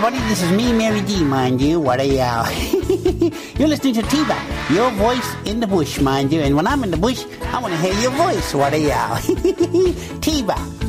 everybody. This is me, Mary D, mind you. What a You're listening to T-Bag, your voice in the bush, mind you. And when I'm in the bush, I want to hear your voice. What a T-Bag.